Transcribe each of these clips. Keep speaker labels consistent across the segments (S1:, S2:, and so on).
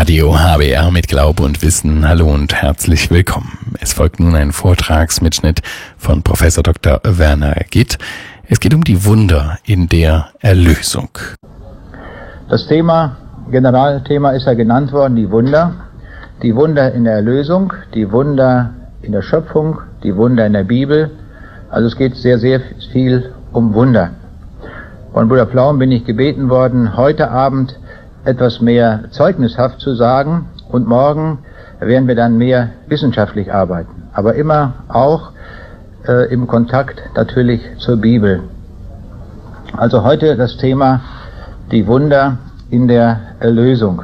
S1: Radio HBR mit Glaube und Wissen. Hallo und herzlich willkommen. Es folgt nun ein Vortragsmitschnitt von Professor Dr. Werner Gitt. Es geht um die Wunder in der Erlösung.
S2: Das Generalthema ist ja genannt worden, die Wunder. Die Wunder in der Erlösung, die Wunder in der Schöpfung, die Wunder in der Bibel. Also es geht sehr, sehr viel um Wunder. Von Bruder Pflaum bin ich gebeten worden, heute Abend etwas mehr zeugnishaft zu sagen, und morgen werden wir dann mehr wissenschaftlich arbeiten, aber immer auch im Kontakt natürlich zur Bibel. Also heute das Thema die Wunder in der Erlösung.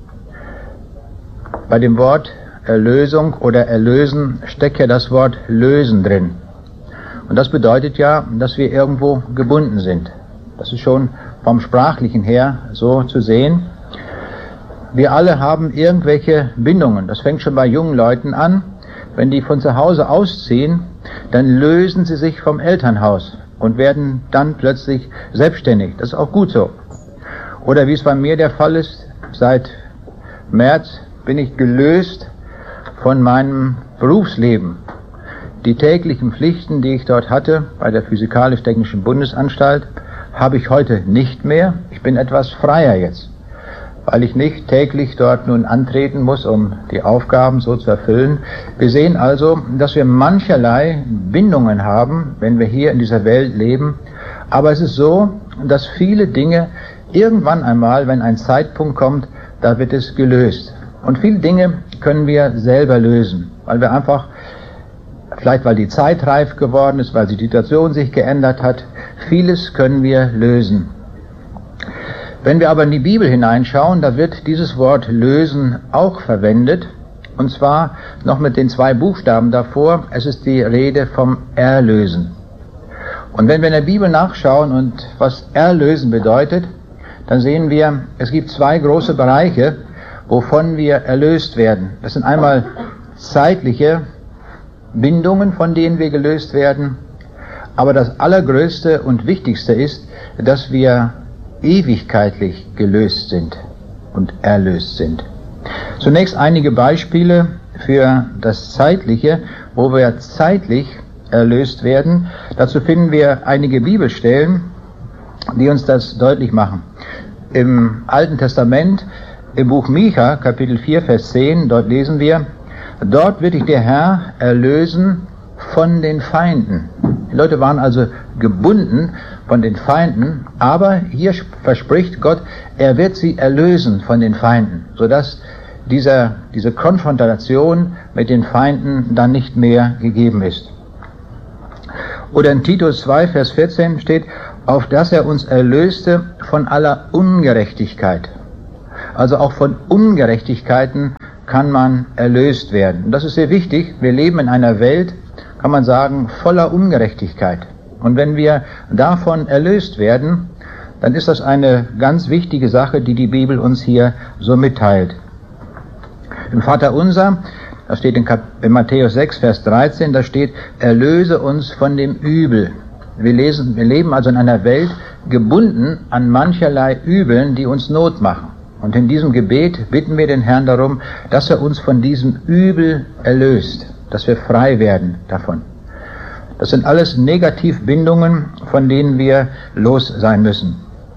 S2: Bei dem Wort Erlösung oder Erlösen steckt ja das Wort lösen drin. Und das bedeutet ja, dass wir irgendwo gebunden sind. Das ist schon vom Sprachlichen her so zu sehen. Wir alle haben irgendwelche Bindungen. Das fängt schon bei jungen Leuten an. Wenn die von zu Hause ausziehen, dann lösen sie sich vom Elternhaus und werden dann plötzlich selbstständig. Das ist auch gut so. Oder wie es bei mir der Fall ist, seit März bin ich gelöst von meinem Berufsleben. Die täglichen Pflichten, die ich dort hatte bei der Physikalisch-Technischen Bundesanstalt, habe ich heute nicht mehr. Ich bin etwas freier jetzt, weil ich nicht täglich dort nun antreten muss, um die Aufgaben so zu erfüllen. Wir sehen also, dass wir mancherlei Bindungen haben, wenn wir hier in dieser Welt leben. Aber es ist so, dass viele Dinge irgendwann einmal, wenn ein Zeitpunkt kommt, da wird es gelöst. Und viele Dinge können wir selber lösen, weil wir einfach, vielleicht weil die Zeit reif geworden ist, weil die Situation sich geändert hat, vieles können wir lösen. Wenn wir aber in die Bibel hineinschauen, da wird dieses Wort lösen auch verwendet, und zwar noch mit den 2 Buchstaben davor. Es ist die Rede vom Erlösen. Und wenn wir in der Bibel nachschauen und was Erlösen bedeutet, dann sehen wir, es gibt 2 große Bereiche, wovon wir erlöst werden. Das sind einmal zeitliche Bindungen, von denen wir gelöst werden, aber das Allergrößte und Wichtigste ist, dass wir ewigkeitlich gelöst sind und erlöst sind. Zunächst einige Beispiele für das Zeitliche, wo wir zeitlich erlöst werden. Dazu finden wir einige Bibelstellen, die uns das deutlich machen. Im Alten Testament, im Buch Micha, Kapitel 4, Vers 10, dort lesen wir: Dort wird dich der Herr erlösen von den Feinden. Die Leute waren also gebunden von den Feinden, aber hier verspricht Gott, er wird sie erlösen von den Feinden, sodass diese Konfrontation mit den Feinden dann nicht mehr gegeben ist. Oder in Titus 2, Vers 14 steht: Auf dass er uns erlöste von aller Ungerechtigkeit. Also auch von Ungerechtigkeiten kann man erlöst werden. Und das ist sehr wichtig. Wir leben in einer Welt, kann man sagen, voller Ungerechtigkeit. Und wenn wir davon erlöst werden, dann ist das eine ganz wichtige Sache, die die Bibel uns hier so mitteilt. Im Vaterunser, das steht in Matthäus 6, Vers 13, da steht: Erlöse uns von dem Übel. Wir leben also in einer Welt gebunden an mancherlei Übeln, die uns Not machen. Und in diesem Gebet bitten wir den Herrn darum, dass er uns von diesem Übel erlöst, dass wir frei werden davon. Das sind alles Negativbindungen, von denen wir los sein müssen.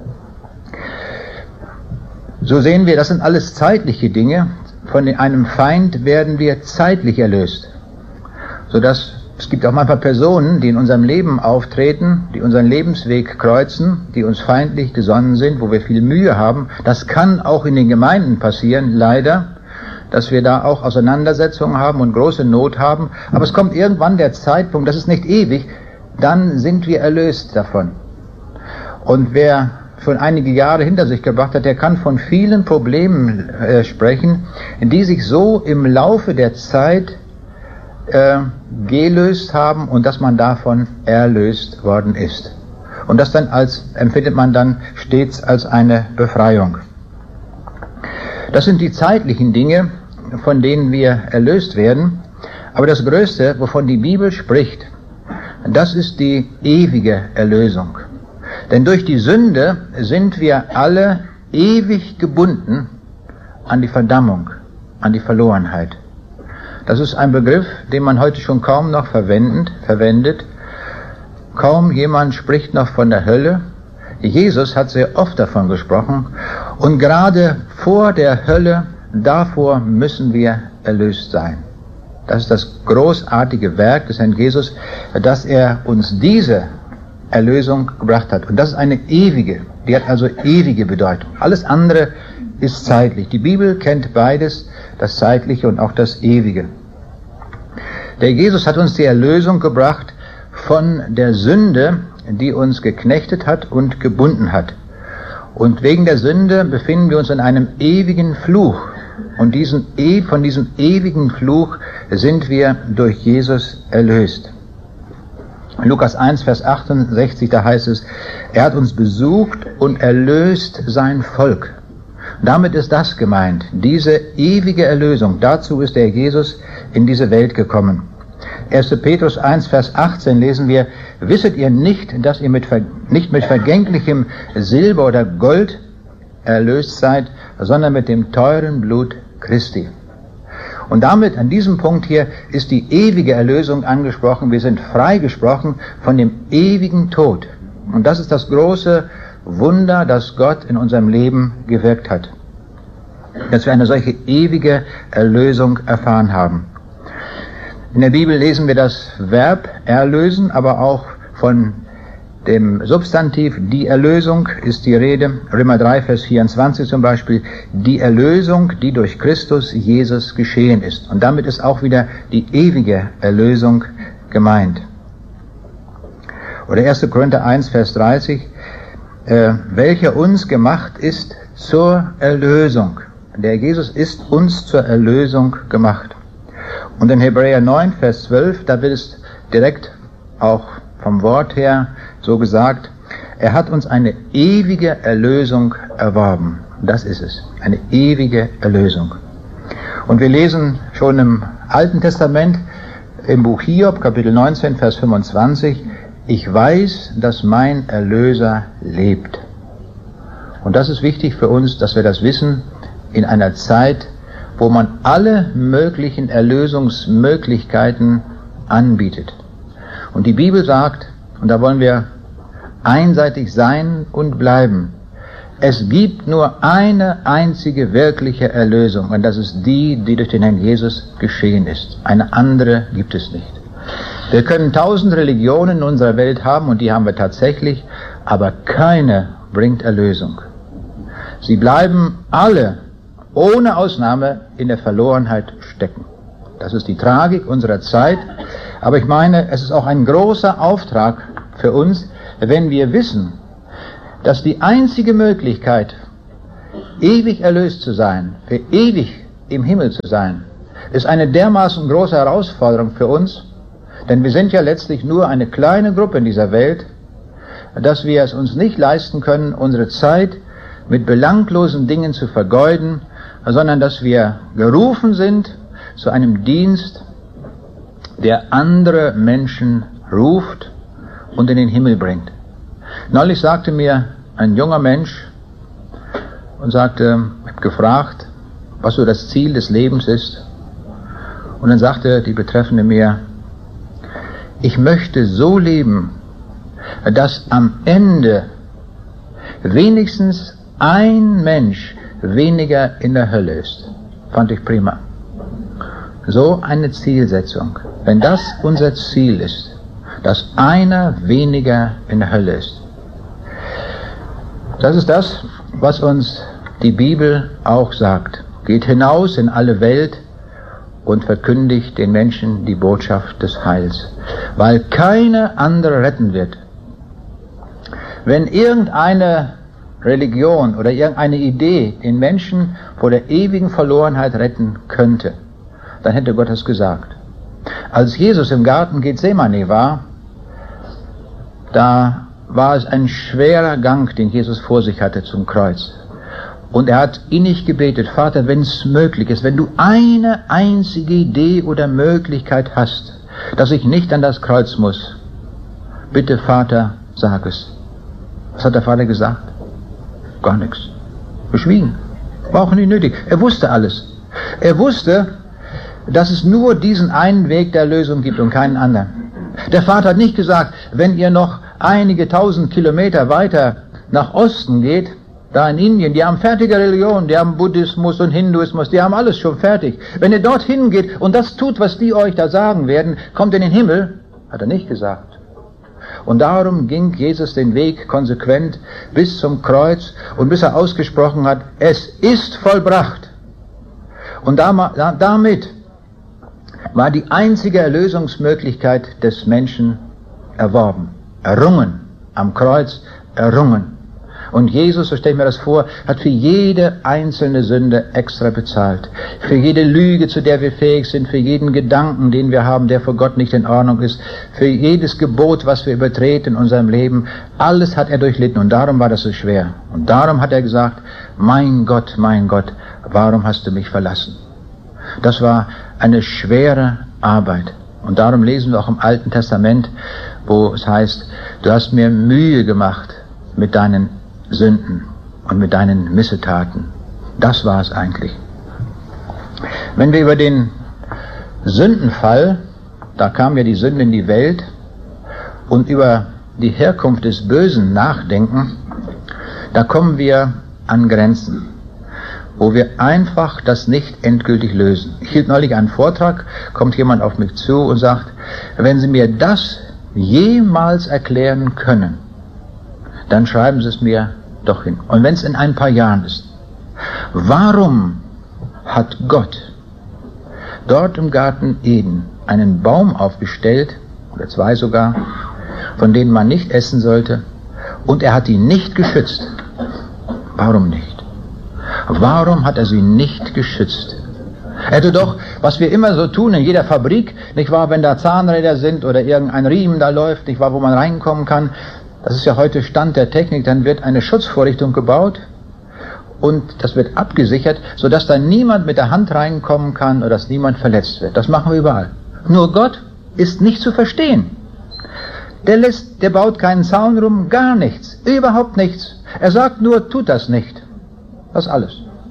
S2: So sehen wir, das sind alles zeitliche Dinge. Von einem Feind werden wir zeitlich erlöst, sodass es gibt auch manchmal Personen, die in unserem Leben auftreten, die unseren Lebensweg kreuzen, die uns feindlich gesonnen sind, wo wir viel Mühe haben. Das kann auch in den Gemeinden passieren, leider, dass wir da auch Auseinandersetzungen haben und große Not haben. Aber es kommt irgendwann der Zeitpunkt, das ist nicht ewig, dann sind wir erlöst davon. Und wer schon einige Jahre hinter sich gebracht hat, der kann von vielen Problemen sprechen, die sich so im Laufe der Zeit gelöst haben und dass man davon erlöst worden ist. Und das dann empfindet man dann stets als eine Befreiung. Das sind die zeitlichen Dinge, von denen wir erlöst werden. Aber das Größte, wovon die Bibel spricht, das ist die ewige Erlösung. Denn durch die Sünde sind wir alle ewig gebunden an die Verdammung, an die Verlorenheit. Das ist ein Begriff, den man heute schon kaum noch verwendet. Kaum jemand spricht noch von der Hölle. Jesus hat sehr oft davon gesprochen. Und gerade vor der Hölle, davor müssen wir erlöst sein. Das ist das großartige Werk des Herrn Jesus, dass er uns diese Erlösung gebracht hat. Und das ist eine ewige, die hat also ewige Bedeutung. Alles andere ist zeitlich. Die Bibel kennt beides, das Zeitliche und auch das Ewige. Der Jesus hat uns die Erlösung gebracht von der Sünde, die uns geknechtet hat und gebunden hat. Und wegen der Sünde befinden wir uns in einem ewigen Fluch. Und von diesem ewigen Fluch sind wir durch Jesus erlöst. Lukas 1, Vers 68, da heißt es, er hat uns besucht und erlöst sein Volk. Damit ist das gemeint, diese ewige Erlösung. Dazu ist der Jesus in diese Welt gekommen. 1. Petrus 1, Vers 18 lesen wir, wisset ihr nicht, dass ihr nicht mit vergänglichem Silber oder Gold erlöst seid, sondern mit dem teuren Blut Christi. Und damit, an diesem Punkt hier, ist die ewige Erlösung angesprochen. Wir sind freigesprochen von dem ewigen Tod. Und das ist das große Wunder, das Gott in unserem Leben gewirkt hat. Dass wir eine solche ewige Erlösung erfahren haben. In der Bibel lesen wir das Verb erlösen, aber auch von dem Substantiv die Erlösung ist die Rede. Römer 3, Vers 24 zum Beispiel. Die Erlösung, die durch Christus Jesus geschehen ist. Und damit ist auch wieder die ewige Erlösung gemeint. Oder 1. Korinther 1, Vers 30. Welcher uns gemacht ist zur Erlösung. Der Jesus ist uns zur Erlösung gemacht. Und in Hebräer 9, Vers 12, da wird es direkt auch vom Wort her so gesagt, er hat uns eine ewige Erlösung erworben. Das ist es, eine ewige Erlösung. Und wir lesen schon im Alten Testament, im Buch Hiob, Kapitel 19, Vers 25, ich weiß, dass mein Erlöser lebt. Und das ist wichtig für uns, dass wir das wissen, in einer Zeit, wo man alle möglichen Erlösungsmöglichkeiten anbietet. Und die Bibel sagt, und da wollen wir einseitig sein und bleiben, es gibt nur eine einzige wirkliche Erlösung, und das ist die, die durch den Herrn Jesus geschehen ist. Eine andere gibt es nicht. Wir können 1000 Religionen in unserer Welt haben, und die haben wir tatsächlich, aber keine bringt Erlösung. Sie bleiben alle ohne Ausnahme in der Verlorenheit stecken. Das ist die Tragik unserer Zeit. Aber ich meine, es ist auch ein großer Auftrag für uns, wenn wir wissen, dass die einzige Möglichkeit, ewig erlöst zu sein, für ewig im Himmel zu sein, ist eine dermaßen große Herausforderung für uns, denn wir sind ja letztlich nur eine kleine Gruppe in dieser Welt, dass wir es uns nicht leisten können, unsere Zeit mit belanglosen Dingen zu vergeuden, sondern dass wir gerufen sind zu einem Dienst, der andere Menschen ruft und in den Himmel bringt. Neulich sagte mir ein junger Mensch und sagte, ich habe gefragt, was so das Ziel des Lebens ist. Und dann sagte die Betreffende mir, ich möchte so leben, dass am Ende wenigstens ein Mensch weniger in der Hölle ist. Fand ich prima. So eine Zielsetzung. Wenn das unser Ziel ist, dass einer weniger in der Hölle ist. Das ist das, was uns die Bibel auch sagt. Geht hinaus in alle Welt und verkündigt den Menschen die Botschaft des Heils. Weil keine andere retten wird. Wenn irgendeine Religion oder irgendeine Idee den Menschen vor der ewigen Verlorenheit retten könnte, dann hätte Gott es gesagt. Als Jesus im Garten Gethsemane war, da war es ein schwerer Gang, den Jesus vor sich hatte zum Kreuz. Und er hat innig gebetet, Vater, wenn es möglich ist, wenn du eine einzige Idee oder Möglichkeit hast, dass ich nicht an das Kreuz muss, bitte Vater, sag es. Was hat der Vater gesagt? Gar nichts. Geschwiegen. War auch nicht nötig. Er wusste alles. Er wusste, dass es nur diesen einen Weg der Erlösung gibt und keinen anderen. Der Vater hat nicht gesagt, wenn ihr noch einige tausend Kilometer weiter nach Osten geht, da in Indien, die haben fertige Religionen, die haben Buddhismus und Hinduismus, die haben alles schon fertig. Wenn ihr dorthin geht und das tut, was die euch da sagen werden, kommt in den Himmel, hat er nicht gesagt. Und darum ging Jesus den Weg konsequent bis zum Kreuz und bis er ausgesprochen hat, es ist vollbracht. Und damit war die einzige Erlösungsmöglichkeit des Menschen erworben, errungen, am Kreuz errungen. Und Jesus, so stelle ich mir das vor, hat für jede einzelne Sünde extra bezahlt. Für jede Lüge, zu der wir fähig sind, für jeden Gedanken, den wir haben, der vor Gott nicht in Ordnung ist, für jedes Gebot, was wir übertreten in unserem Leben, alles hat er durchlitten und darum war das so schwer. Und darum hat er gesagt, mein Gott, warum hast du mich verlassen? Das war eine schwere Arbeit. Und darum lesen wir auch im Alten Testament, wo es heißt, du hast mir Mühe gemacht mit deinen Sünden und mit deinen Missetaten. Das war es eigentlich. Wenn wir über den Sündenfall, da kam ja die Sünde in die Welt, und über die Herkunft des Bösen nachdenken, da kommen wir an Grenzen, wo wir einfach das nicht endgültig lösen. Ich hielt neulich einen Vortrag, kommt jemand auf mich zu und sagt, wenn Sie mir das jemals erklären können, dann schreiben Sie es mir doch hin. Und wenn es in ein paar Jahren ist, warum hat Gott dort im Garten Eden einen Baum aufgestellt, oder zwei sogar, von denen man nicht essen sollte, und er hat ihn nicht geschützt? Warum nicht? Warum hat er sie nicht geschützt? Er hätte doch, was wir immer so tun in jeder Fabrik, nicht wahr, wenn da Zahnräder sind oder irgendein Riemen da läuft, nicht wahr, wo man reinkommen kann, das ist ja heute Stand der Technik, dann wird eine Schutzvorrichtung gebaut und das wird abgesichert, sodass da niemand mit der Hand reinkommen kann oder dass niemand verletzt wird. Das machen wir überall. Nur Gott ist nicht zu verstehen. Der baut keinen Zaun rum, gar nichts, überhaupt nichts. Er sagt nur, tut das nicht. Das ist alles.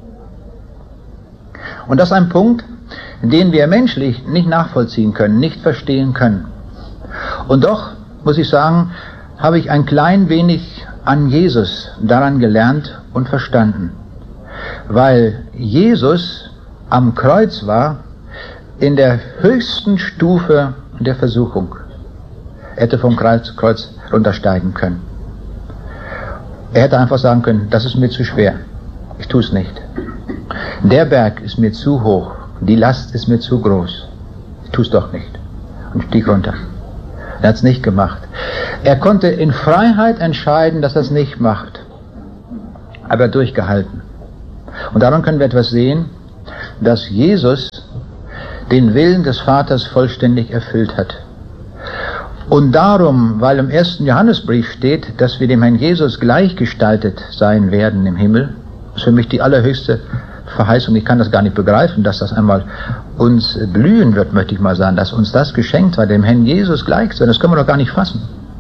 S2: Und das ist ein Punkt, den wir menschlich nicht nachvollziehen können, nicht verstehen können. Und doch, muss ich sagen, habe ich ein klein wenig an Jesus daran gelernt und verstanden. Weil Jesus am Kreuz war in der höchsten Stufe der Versuchung. Er hätte vom Kreuz runtersteigen können. Er hätte einfach sagen können, das ist mir zu schwer. Ich tue es nicht. Der Berg ist mir zu hoch. Die Last ist mir zu groß. Ich tue es doch nicht. Und stieg runter. Er hat es nicht gemacht. Er konnte in Freiheit entscheiden, dass er es nicht macht. Aber durchgehalten. Und daran können wir etwas sehen, dass Jesus den Willen des Vaters vollständig erfüllt hat. Und darum, weil im 1. Johannesbrief steht, dass wir dem Herrn Jesus gleichgestaltet sein werden im Himmel, das ist für mich die allerhöchste Verheißung. Ich kann das gar nicht begreifen, dass das einmal uns blühen wird, möchte ich mal sagen, dass uns das geschenkt war, dem Herrn Jesus gleich zu sein. Das können wir doch gar nicht fassen.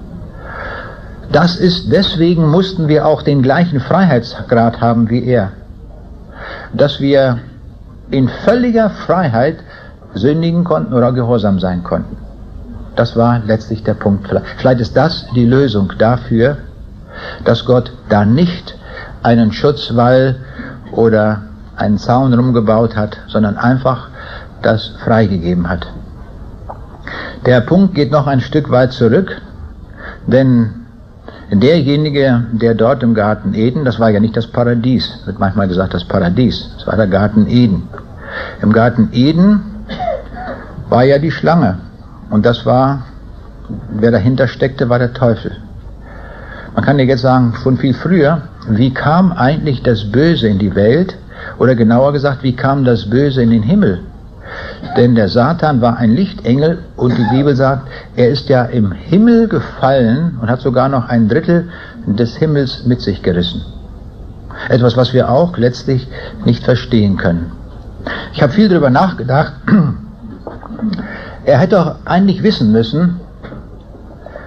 S2: Deswegen mussten wir auch den gleichen Freiheitsgrad haben wie er. Dass wir in völliger Freiheit sündigen konnten oder gehorsam sein konnten. Das war letztlich der Punkt. Vielleicht ist das die Lösung dafür, dass Gott da nicht einen Schutzwall oder einen Zaun rumgebaut hat, sondern einfach das freigegeben hat. Der Punkt geht noch ein Stück weit zurück, denn derjenige, der dort im Garten Eden, das war ja nicht das Paradies, wird manchmal gesagt das Paradies, das war der Garten Eden. Im Garten Eden war ja die Schlange und das war, wer dahinter steckte, war der Teufel. Man kann ja jetzt sagen, schon viel früher, wie kam eigentlich das Böse in die Welt? Oder genauer gesagt, wie kam das Böse in den Himmel? Denn der Satan war ein Lichtengel und die Bibel sagt, er ist ja im Himmel gefallen und hat sogar noch ein Drittel des Himmels mit sich gerissen. Etwas, was wir auch letztlich nicht verstehen können. Ich habe viel darüber nachgedacht. Er hätte doch eigentlich wissen müssen,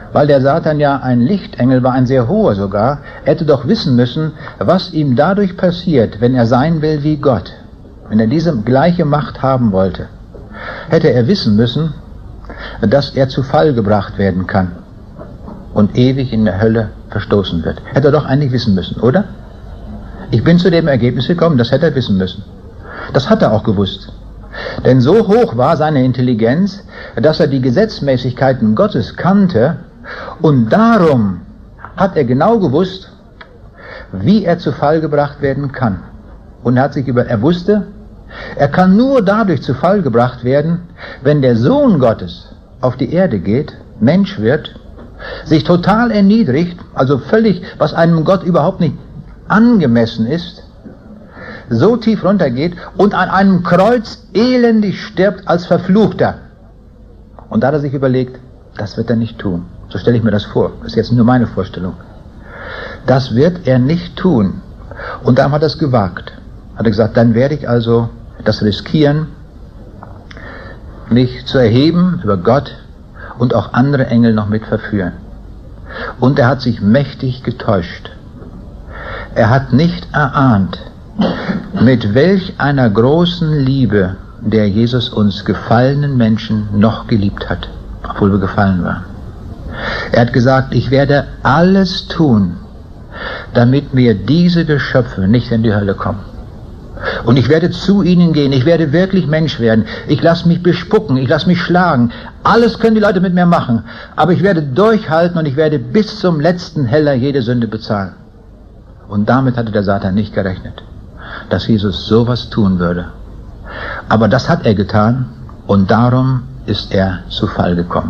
S2: Weil der Satan ja ein Lichtengel war, ein sehr hoher sogar, er hätte doch wissen müssen, was ihm dadurch passiert, wenn er sein will wie Gott. Wenn er diese gleiche Macht haben wollte, hätte er wissen müssen, dass er zu Fall gebracht werden kann und ewig in der Hölle verstoßen wird. Hätte er doch eigentlich wissen müssen, oder? Ich bin zu dem Ergebnis gekommen, das hätte er wissen müssen. Das hat er auch gewusst. Denn so hoch war seine Intelligenz, dass er die Gesetzmäßigkeiten Gottes kannte, und darum hat er genau gewusst, wie er zu Fall gebracht werden kann. Und er wusste, er kann nur dadurch zu Fall gebracht werden, wenn der Sohn Gottes auf die Erde geht, Mensch wird, sich total erniedrigt, also völlig, was einem Gott überhaupt nicht angemessen ist, so tief runtergeht und an einem Kreuz elendig stirbt als Verfluchter. Und da hat er sich überlegt, das wird er nicht tun. So stelle ich mir das vor. Das ist jetzt nur meine Vorstellung. Das wird er nicht tun. Und darum hat er es gewagt. Hat er gesagt, dann werde ich also das riskieren, mich zu erheben über Gott und auch andere Engel noch mit verführen. Und er hat sich mächtig getäuscht. Er hat nicht erahnt, mit welch einer großen Liebe der Jesus uns gefallenen Menschen noch geliebt hat, obwohl wir gefallen waren. Er hat gesagt, ich werde alles tun, damit mir diese Geschöpfe nicht in die Hölle kommen. Und ich werde zu ihnen gehen, ich werde wirklich Mensch werden, ich lasse mich bespucken, ich lasse mich schlagen, alles können die Leute mit mir machen, aber ich werde durchhalten und ich werde bis zum letzten Heller jede Sünde bezahlen. Und damit hatte der Satan nicht gerechnet, dass Jesus sowas tun würde. Aber das hat er getan und darum ist er zu Fall gekommen.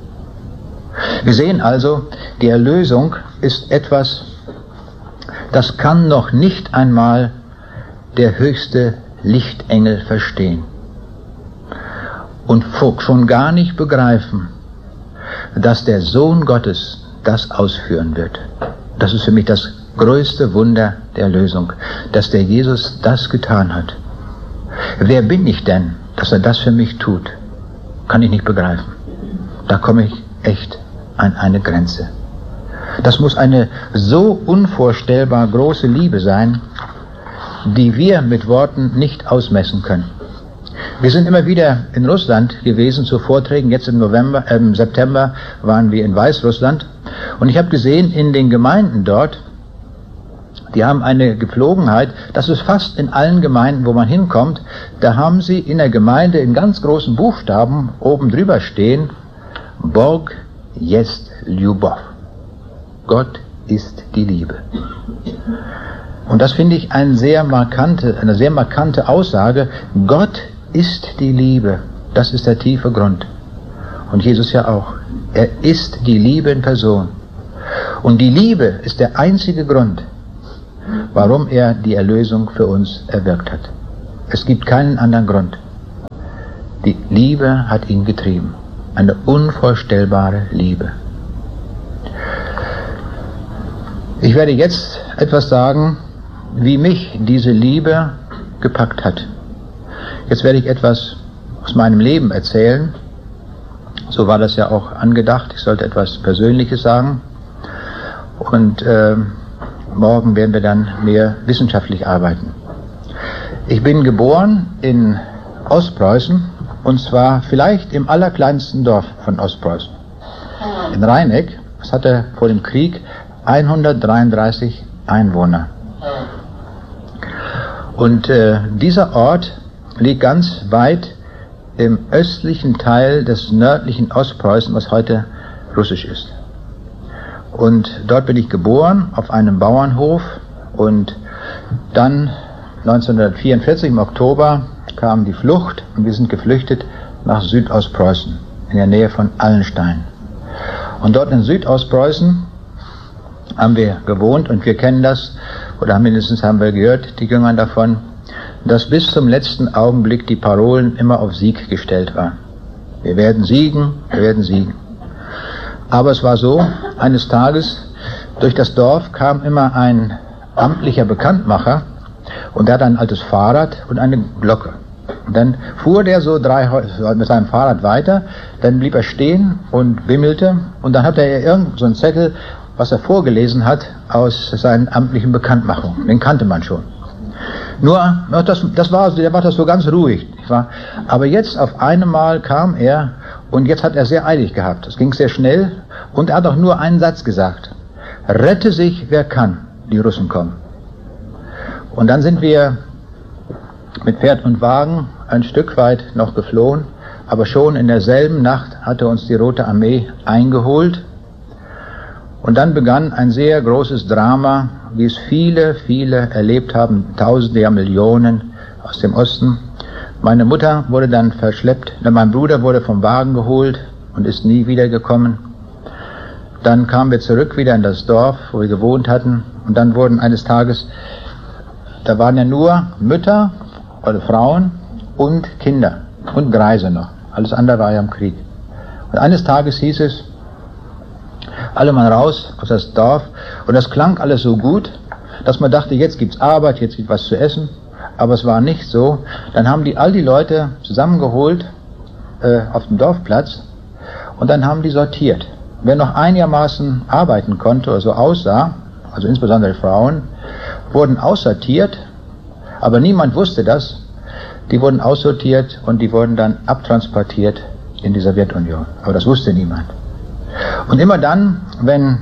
S2: Wir sehen also, die Erlösung ist etwas, das kann noch nicht einmal der höchste Lichtengel verstehen und schon gar nicht begreifen, dass der Sohn Gottes das ausführen wird. Das ist für mich das größte Wunder der Erlösung, dass der Jesus das getan hat. Wer bin ich denn, dass er das für mich tut? Kann ich nicht begreifen. Da komme ich echt an eine Grenze. Das muss eine so unvorstellbar große Liebe sein, die wir mit Worten nicht ausmessen können. Wir sind immer wieder in Russland gewesen zu Vorträgen. Jetzt im September waren wir in Weißrussland. Und ich habe gesehen, in den Gemeinden dort, die haben eine Gepflogenheit, das ist fast in allen Gemeinden, wo man hinkommt, da haben sie in der Gemeinde in ganz großen Buchstaben oben drüber stehen, Bog jest Ljubov. Gott ist die Liebe. Und das finde ich eine sehr markante Aussage. Gott ist die Liebe. Das ist der tiefe Grund. Und Jesus ja auch. Er ist die Liebe in Person. Und die Liebe ist der einzige Grund, warum er die Erlösung für uns erwirkt hat. Es gibt keinen anderen Grund. Die Liebe hat ihn getrieben. Eine unvorstellbare Liebe. Ich werde jetzt etwas sagen, wie mich diese Liebe gepackt hat. Jetzt werde ich etwas aus meinem Leben erzählen. So war das ja auch angedacht. Ich sollte etwas Persönliches sagen. Und morgen werden wir dann mehr wissenschaftlich arbeiten. Ich bin geboren in Ostpreußen, und zwar vielleicht im allerkleinsten Dorf von Ostpreußen. In Rheineck. Das hatte vor dem Krieg 133 Einwohner. Und dieser Ort liegt ganz weit im östlichen Teil des nördlichen Ostpreußen, was heute russisch ist. Und dort bin ich geboren, auf einem Bauernhof, und dann 1944 im Oktober kam die Flucht und wir sind geflüchtet nach Südostpreußen, in der Nähe von Allenstein. Und dort in Südostpreußen haben wir gewohnt und wir kennen das, oder mindestens haben wir gehört, die Jünger davon, dass bis zum letzten Augenblick die Parolen immer auf Sieg gestellt waren. Wir werden siegen, wir werden siegen. Aber es war so, eines Tages durch das Dorf kam immer ein amtlicher Bekanntmacher und der hat ein altes Fahrrad und eine Glocke. Und dann fuhr der so mit seinem Fahrrad weiter, dann blieb er stehen und wimmelte und dann hat er irgend so einen Zettel, was er vorgelesen hat aus seinen amtlichen Bekanntmachungen. Den kannte man schon. Nur, der war das so ganz ruhig. Nicht wahr? Aber jetzt auf einmal kam er und jetzt hat er sehr eilig gehabt. Es ging sehr schnell und er hat auch nur einen Satz gesagt. Rette sich, wer kann, die Russen kommen. Und dann sind wir mit Pferd und Wagen ein Stück weit noch geflohen, aber schon in derselben Nacht hatte uns die Rote Armee eingeholt. Und dann begann ein sehr großes Drama, wie es viele, viele erlebt haben, Tausende, ja Millionen aus dem Osten. Meine Mutter wurde dann verschleppt, mein Bruder wurde vom Wagen geholt und ist nie wiedergekommen. Dann kamen wir zurück wieder in das Dorf, wo wir gewohnt hatten. Und dann wurden eines Tages, da waren ja nur Mütter oder Frauen und Kinder und Greise noch. Alles andere war ja im Krieg. Und eines Tages hieß es, alle mal raus aus das Dorf. Und das klang alles so gut, dass man dachte, jetzt gibt's Arbeit, jetzt gibt's was zu essen. Aber es war nicht so. Dann haben die all die Leute zusammengeholt auf dem Dorfplatz und dann haben die sortiert. Wer noch einigermaßen arbeiten konnte oder so aussah, also insbesondere Frauen, wurden aussortiert, aber niemand wusste das. Die wurden aussortiert und die wurden dann abtransportiert in die Sowjetunion. Aber das wusste niemand. Und immer dann, wenn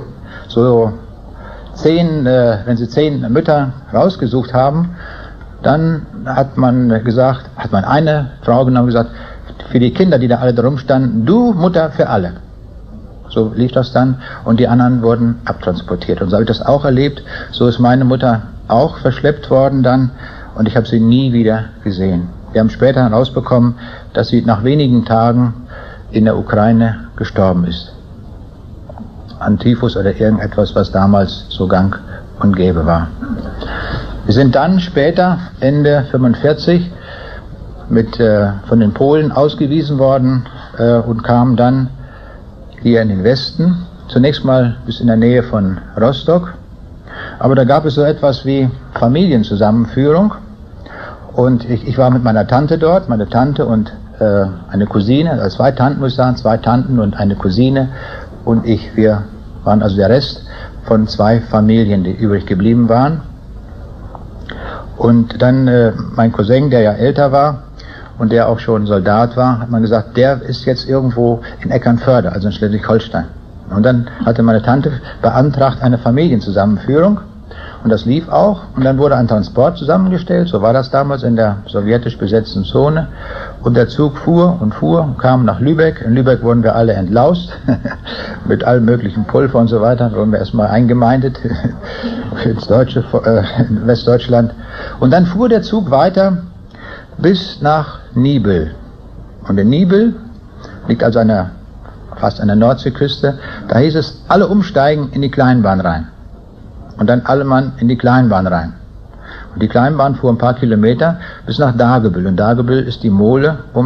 S2: sie 10 Mütter rausgesucht haben, dann hat man eine Frau genommen und gesagt, für die Kinder, die da alle drum standen, du Mutter für alle. So lief das dann und die anderen wurden abtransportiert. Und so habe ich das auch erlebt. So ist meine Mutter auch verschleppt worden dann und ich habe sie nie wieder gesehen. Wir haben später herausbekommen, dass sie nach wenigen Tagen in der Ukraine gestorben ist. An Typhus oder irgendetwas, was damals so gang und gäbe war. Wir sind dann später, Ende 45, von den Polen ausgewiesen worden und kamen dann hier in den Westen. Zunächst mal bis in der Nähe von Rostock. Aber da gab es so etwas wie Familienzusammenführung. Und ich war mit meiner Tante dort, meine Tante und eine Cousine, also 2 Tanten muss ich sagen, 2 Tanten und eine Cousine und ich, wir waren also der Rest von 2 Familien, die übrig geblieben waren. Und dann mein Cousin, der ja älter war und der auch schon Soldat war, hat man gesagt, der ist jetzt irgendwo in Eckernförde, also in Schleswig-Holstein. Und dann hatte meine Tante beantragt eine Familienzusammenführung und das lief auch und dann wurde ein Transport zusammengestellt, so war das damals in der sowjetisch besetzten Zone und der Zug fuhr und kam nach Lübeck. In Lübeck wurden wir alle entlaust mit allem möglichen Pulver und so weiter, wurden wir erstmal eingemeindet ins in Westdeutschland und dann fuhr der Zug weiter bis nach Nibel und in Nibel liegt also fast an der Nordseeküste, da hieß es, alle umsteigen in die Kleinbahn rein. Und dann alle Mann in die Kleinbahn rein. Und die Kleinbahn fuhr ein paar Kilometer bis nach Dagebüll. Und Dagebüll ist die Mole um